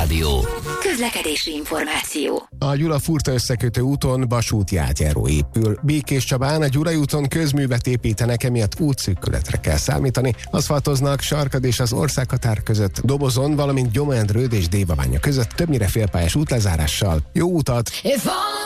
Rádió. Közlekedési információ. A Gyula-Furta összekötő úton vasúti átjáró épül. Békéscsabán a Gyulai úton közművet építenek, emiatt útszűkületre kell számítani. Aszfaltoznak Sarkad és az országhatár között, Dobozon, valamint Gyomendrőd és Dévabánya között többnyire félpályás útlezárással. Jó utat!